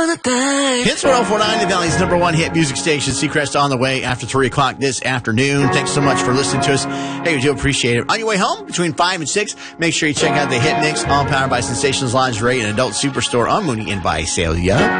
Hits 1049, the Valley's #1 hit music station. Seacrest on the way after 3 o'clock this afternoon. Thanks so much for listening to us. Hey, we do appreciate it. On your way home between 5 and 6, make sure you check out the Hit Mix, all powered by Sensations Lingerie and Adult Superstore on Mooney in Visalia.